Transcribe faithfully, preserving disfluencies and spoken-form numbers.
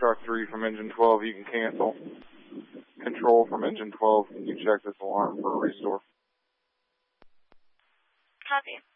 Foxtrot three from engine twelve, you can cancel. Control from engine twelve, can you check this alarm for a restore? Copy.